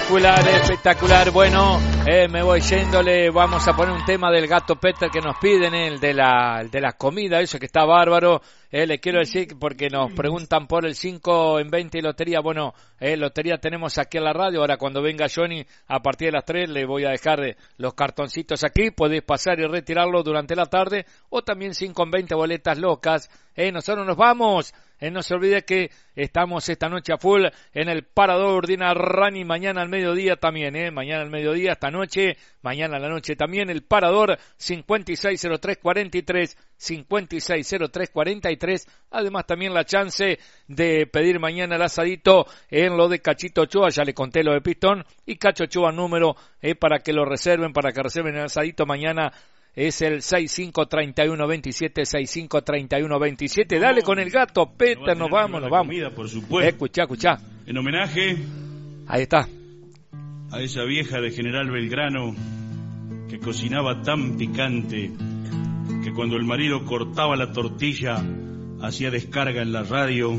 Espectacular, espectacular. Bueno, me voy yéndole. Vamos a poner un tema del Gato Peter que nos piden, el de la comida, eso que está bárbaro. Le quiero decir, porque nos preguntan por el 5 en 20 y lotería. Bueno, lotería tenemos aquí en la radio. Ahora cuando venga Johnny, a partir de las 3, le voy a dejar los cartoncitos aquí. Podéis pasar y retirarlo durante la tarde. O también 5 en 20 boletas locas. Nosotros nos vamos. No se olvide que estamos esta noche a full en el Parador de Rani, mañana al mediodía también, mañana al mediodía, esta noche, mañana a la noche también, el Parador 560343, 560343, además también la chance de pedir mañana el asadito en lo de Cachito Ochoa, ya le conté lo de Pistón, y Cacho Ochoa número para que lo reserven, para que reserven el asadito mañana. Es el 653127, 653127. Dale con el Gato Peter, nos vamos. Comida, por supuesto. Escuchá. En homenaje. Ahí está. A esa vieja de General Belgrano que cocinaba tan picante que cuando el marido cortaba la tortilla hacía descarga en la radio.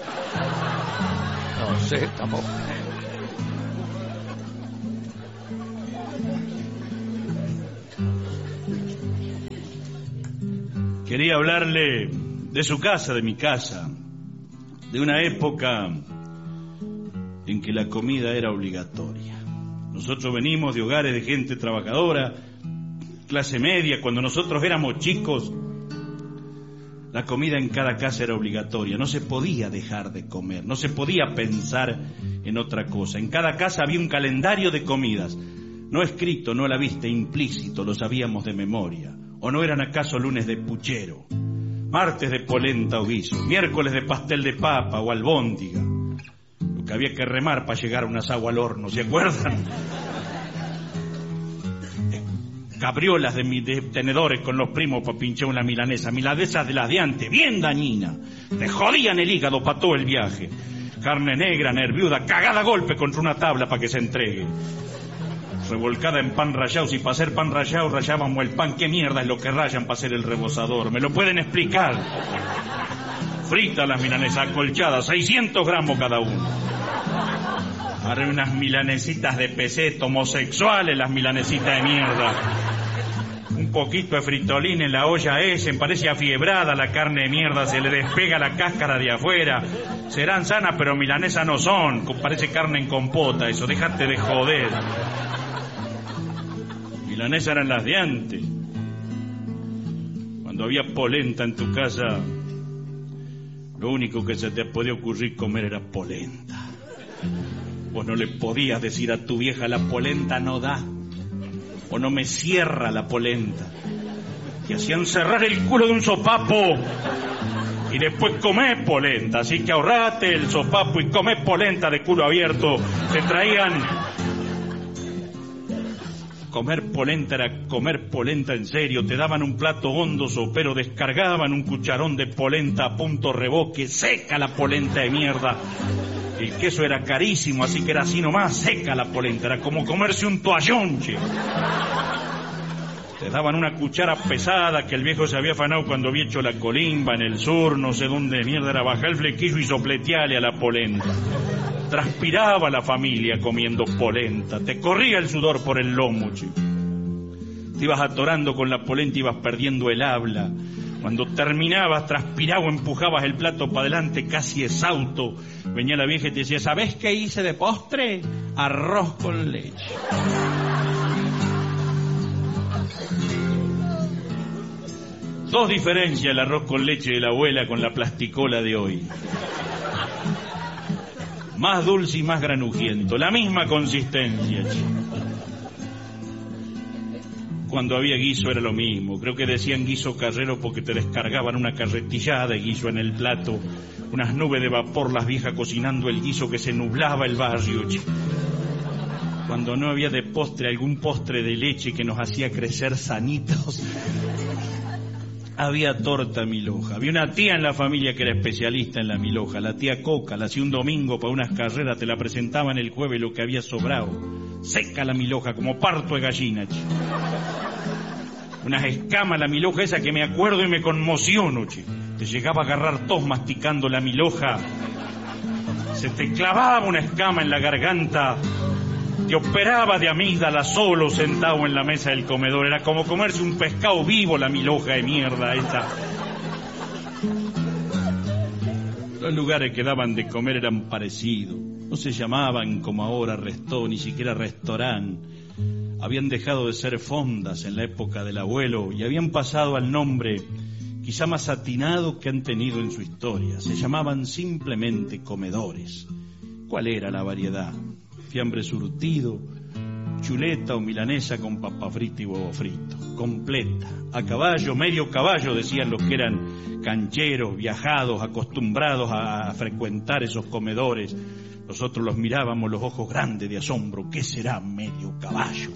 No sé, tampoco. Quería hablarle de su casa, de mi casa, de una época en que la comida era obligatoria. Nosotros venimos de hogares de gente trabajadora, clase media. Cuando nosotros éramos chicos, la comida en cada casa era obligatoria. No se podía dejar de comer, no se podía pensar en otra cosa. En cada casa había un calendario de comidas, no escrito, no a la vista, implícito, lo sabíamos de memoria. ¿O no eran acaso lunes de puchero, martes de polenta o guiso, miércoles de pastel de papa o albóndiga? Lo que había que remar para llegar a un asado al horno, ¿se acuerdan? Cabriolas de tenedores con los primos para pinchar una milanesas de las de antes, bien dañina. Te jodían el hígado para todo el viaje. Carne negra, nerviuda, cagada a golpe contra una tabla para que se entregue. Revolcada en pan rallado, si para hacer pan rallado rallábamos el pan, ¿qué mierda es lo que rayan para hacer el rebozador? ¿Me lo pueden explicar? Fritas las milanesas acolchadas, 600 gramos cada uno. Ahora unas milanesitas de peseto, homosexuales las milanesitas de mierda. Un poquito de fritolín en la olla parece afiebrada la carne de mierda, se le despega la cáscara de afuera. Serán sanas, pero milanesas no son, parece carne en compota eso, déjate de joder. Milanesas eran las de antes. Cuando había polenta en tu casa, lo único que se te podía ocurrir comer era polenta. Vos no le podías decir a tu vieja, la polenta no da, o no me cierra la polenta. Te hacían cerrar el culo de un sopapo y después comer polenta. Así que ahorrate el sopapo y comé polenta de culo abierto. Te traían... Comer polenta era comer polenta en serio. Te daban un plato hondo sopero, descargaban un cucharón de polenta a punto reboque, seca la polenta de mierda. El queso era carísimo, así que era así nomás, seca la polenta. Era como comerse un toallón, che. Te daban una cuchara pesada que el viejo se había afanado cuando había hecho la colimba en el sur, no sé dónde mierda era, bajar el flequillo y sopletearle a la polenta. Transpiraba la familia comiendo polenta, te corría el sudor por el lomo, che. Te ibas atorando con la polenta, ibas perdiendo el habla. Cuando terminabas, transpirado, empujabas el plato para adelante casi exhausto. Venía la vieja y te decía, ¿sabés qué hice de postre? Arroz con leche. Dos diferencias el arroz con leche de la abuela con la plasticola de hoy. Más dulce y más granujiento, la misma consistencia. Cuando había guiso era lo mismo, creo que decían guiso carrero porque te descargaban una carretillada de guiso en el plato, unas nubes de vapor, las viejas cocinando el guiso que se nublaba el barrio. Cuando no había de postre, algún postre de leche que nos hacía crecer sanitos. Había torta milhoja. Había una tía en la familia que era especialista en la milhoja, la tía Coca. La hacía un domingo para unas carreras, te la presentaban el jueves lo que había sobrado. Seca la milhoja, como parto de gallina. Unas escamas la milhoja esa que me acuerdo y me conmociono, che. Te llegaba a agarrar tos masticando la milhoja. Se te clavaba una escama en la garganta Te operaba de amígdala solo sentado en la mesa del comedor. Era como comerse un pescado vivo, la milhoja de mierda esa. Los lugares que daban de comer eran parecidos. No se llamaban como ahora restó, ni siquiera restaurante. Habían dejado de ser fondas en la época del abuelo y habían pasado al nombre quizá más atinado que han tenido en su historia. Se llamaban simplemente comedores. ¿Cuál era la variedad? Fiambre surtido, chuleta o milanesa con papa frita y huevo frito. Completa, a caballo, medio caballo, decían los que eran cancheros, viajados, acostumbrados a frecuentar esos comedores. Nosotros los mirábamos los ojos grandes de asombro. ¿Qué será medio caballo?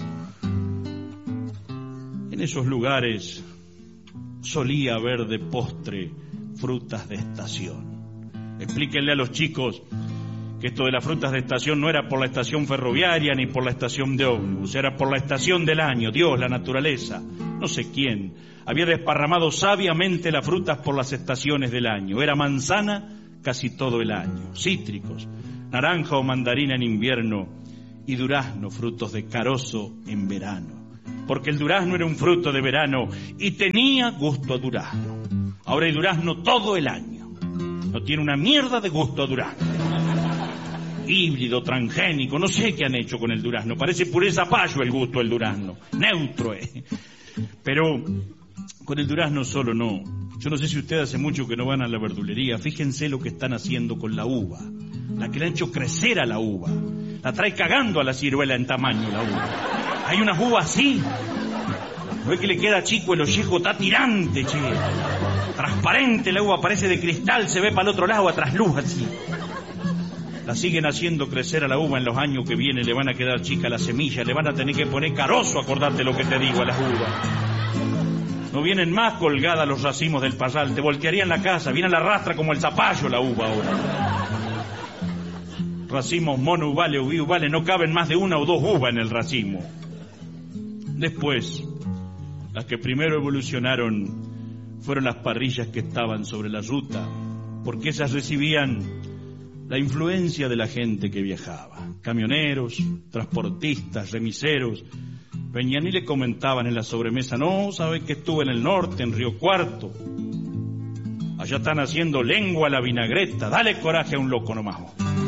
En esos lugares solía haber de postre frutas de estación. Explíquenle a los chicos que esto de las frutas de estación no era por la estación ferroviaria ni por la estación de ómnibus, era por la estación del año. Dios, la naturaleza, no sé quién, había desparramado sabiamente las frutas por las estaciones del año. Era manzana casi todo el año, cítricos, naranja o mandarina en invierno y durazno, frutos de carozo en verano. Porque el durazno era un fruto de verano y tenía gusto a durazno. Ahora hay durazno todo el año. No tiene una mierda de gusto a durazno. Híbrido, transgénico, no sé qué han hecho con el durazno. Parece puré zapallo el gusto del durazno. Neutro, Pero con el durazno solo no. Yo no sé si ustedes hace mucho que no van a la verdulería. Fíjense lo que están haciendo con la uva. La que le han hecho crecer a la uva. La trae cagando a la ciruela en tamaño la uva. Hay unas uvas así. ¿No es que le queda chico el ollejo? Está tirante, che. Transparente la uva, parece de cristal, se ve para el otro lado a trasluz así. La siguen haciendo crecer a la uva. En los años que vienen le van a quedar chica la semilla, le van a tener que poner carozo, acordate lo que te digo, a las uvas. No vienen más colgadas los racimos del parral, te voltearían la casa, viene a la rastra como el zapallo la uva ahora. Racimos mono, uvale o biuvale, no caben más de una o dos uvas en el racimo. Después, las que primero evolucionaron fueron las parrillas que estaban sobre la ruta, porque esas recibían la influencia de la gente que viajaba. Camioneros, transportistas, remiseros, venían y le comentaban en la sobremesa: no, ¿sabe que estuve en el norte, en Río Cuarto? Allá están haciendo lengua a la vinagreta, dale coraje a un loco nomás.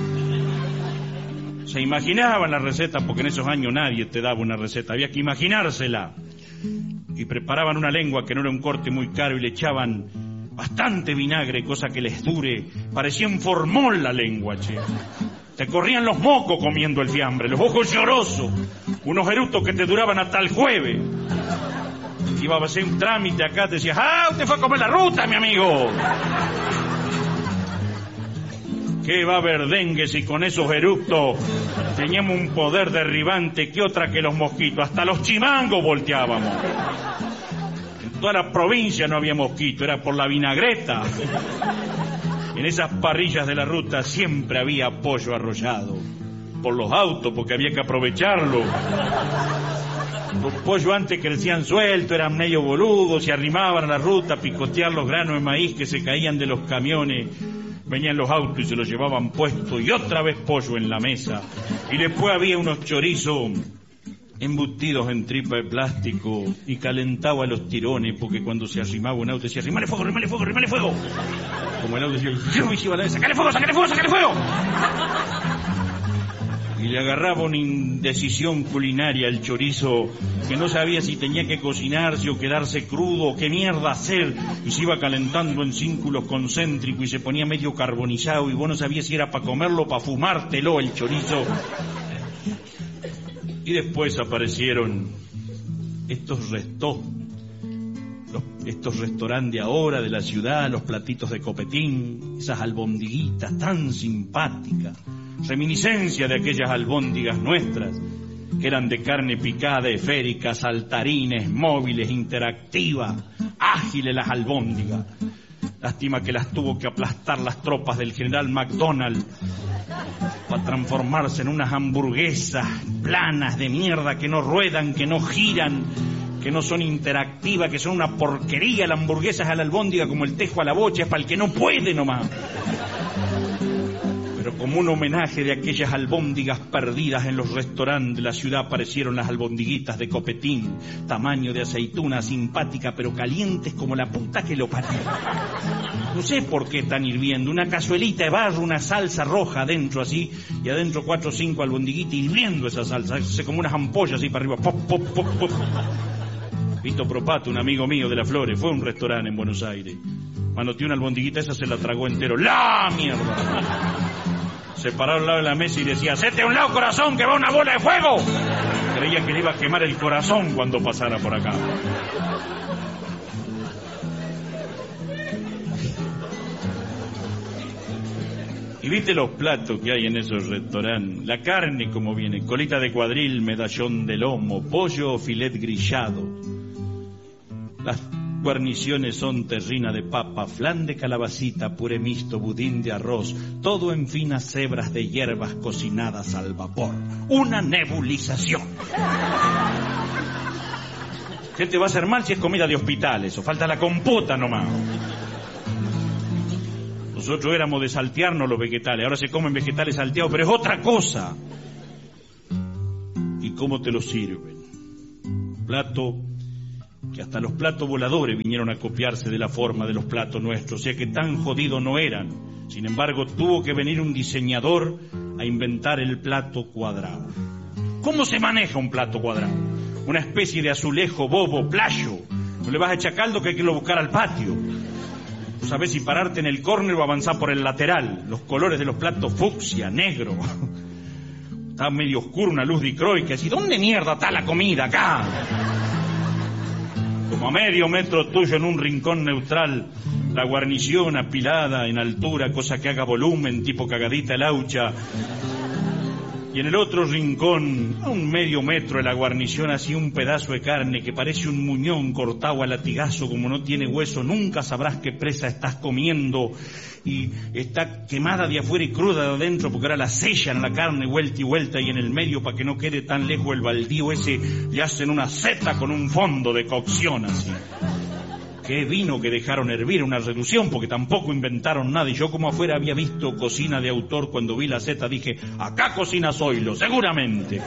Se imaginaban la receta, porque en esos años nadie te daba una receta, había que imaginársela. Y preparaban una lengua que no era un corte muy caro y le echaban bastante vinagre, cosa que les dure. Parecía un formol la lengua, che. Te corrían los mocos comiendo el fiambre, los ojos llorosos, unos eructos que te duraban hasta el jueves. Iba a hacer un trámite acá, te decías: ¡ah, usted fue a comer la ruta, mi amigo! ¿Qué va a haber dengue si con esos eructos teníamos un poder derribante que otra que los mosquitos? Hasta los chimangos volteábamos. En toda la provincia no había mosquito, era por la vinagreta. En esas parrillas de la ruta siempre había pollo arrollado. Por los autos, porque había que aprovecharlo. Los pollos antes crecían sueltos, eran medio boludos, se arrimaban a la ruta a picotear los granos de maíz que se caían de los camiones. Venían los autos y se los llevaban puesto, y otra vez pollo en la mesa. Y después había unos chorizos embutidos en tripa de plástico y calentaba a los tirones, porque cuando se arrimaba un auto decía: ¡rimale fuego, rimale fuego, rimale fuego! Como el auto decía: ¡sácale fuego, sácale fuego, sácale fuego! Y le agarraba una indecisión culinaria al chorizo, que no sabía si tenía que cocinarse o quedarse crudo o qué mierda hacer, y se iba calentando en círculos concéntricos y se ponía medio carbonizado y vos no sabías si era para comerlo o para fumártelo el chorizo. Y después aparecieron estos restaurantes de ahora de la ciudad, los platitos de copetín, esas albondiguitas tan simpáticas, reminiscencia de aquellas albóndigas nuestras, que eran de carne picada, esféricas, saltarines, móviles, interactivas, ágiles las albóndigas. Lástima que las tuvo que aplastar las tropas del general McDonald para transformarse en unas hamburguesas planas de mierda que no ruedan, que no giran, que no son interactivas, que son una porquería. La hamburguesa es a la albóndiga como el tejo a la bocha, es para el que no puede nomás. Pero Como un homenaje de aquellas albóndigas perdidas en los restaurantes de la ciudad, aparecieron las albondiguitas de Copetín, tamaño de aceituna, simpática pero calientes como la puta que lo parió. No sé por qué están hirviendo, una cazuelita de barro, una salsa roja adentro así, y adentro 4 o 5 albondiguitas hirviendo esa salsa, hace como unas ampollas así para arriba, pop, pop, pop, pop. Vito Propato, un amigo mío de Las Flores, fue a un restaurante en Buenos Aires. Manoteó una albondiguita, esa se la tragó entero. ¡La mierda! Se paró al lado de la mesa y decía: ¡hacete a un lado, corazón, que va una bola de fuego! Creía que le iba a quemar el corazón cuando pasara por acá. Y viste los platos que hay en esos restaurantes. La carne como viene: colita de cuadril, medallón de lomo, pollo o filet grillado. Las guarniciones son terrina de papa, flan de calabacita, puré mixto, budín de arroz, todo en finas hebras de hierbas cocinadas al vapor. Una nebulización. ¿Qué te va a hacer mal si es comida de hospitales? O falta la compota nomás. Nosotros éramos de saltearnos los vegetales, ahora se comen vegetales salteados, pero es otra cosa. ¿Y cómo te lo sirven? Plato que hasta los platos voladores vinieron a copiarse de la forma de los platos nuestros, o sea que tan jodidos no eran. Sin embargo, tuvo que venir un diseñador a inventar el plato cuadrado. ¿Cómo se maneja un plato cuadrado? Una especie de azulejo bobo, playo. No le vas a echar caldo que hay que irlo a buscar al patio. No sabes si pararte en el córner o avanzar por el lateral. Los colores de los platos fucsia, negro. Está medio oscuro, una luz dicroica. Así, ¿dónde mierda está la comida acá? Como a medio metro tuyo en un rincón neutral, la guarnición apilada en altura, cosa que haga volumen, tipo cagadita el aucha. Y en el otro rincón, a un medio metro de la guarnición, así un pedazo de carne que parece un muñón cortado a latigazo, como no tiene hueso, nunca sabrás qué presa estás comiendo. Y está quemada de afuera y cruda de adentro, porque ahora la sellan la carne vuelta y vuelta, y en el medio, para que no quede tan lejos el baldío ese, le hacen una seta con un fondo de cocción así. Qué vino que dejaron hervir, una reducción, porque tampoco inventaron nada. Y yo, como afuera había visto cocina de autor, cuando vi la seta dije: acá cocina Zoilo, seguramente.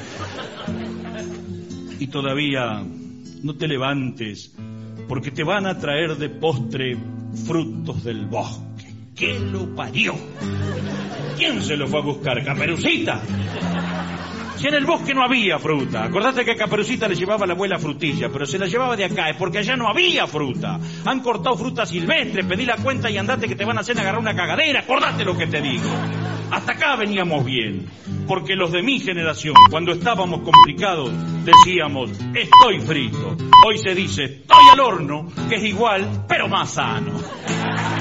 Y todavía no te levantes, porque te van a traer de postre frutos del bosque. ¿Qué lo parió? ¿Quién se lo fue a buscar? ¿Caperucita? Si en el bosque no había fruta. Acordate que a Caperucita le llevaba la abuela frutilla, pero se la llevaba de acá, es porque allá no había fruta. Han cortado fruta silvestre, pedí la cuenta y andate que te van a hacer agarrar una cagadera. Acordate lo que te digo. Hasta acá veníamos bien, porque los de mi generación, cuando estábamos complicados, decíamos: estoy frito. Hoy se dice: estoy al horno, que es igual, pero más sano.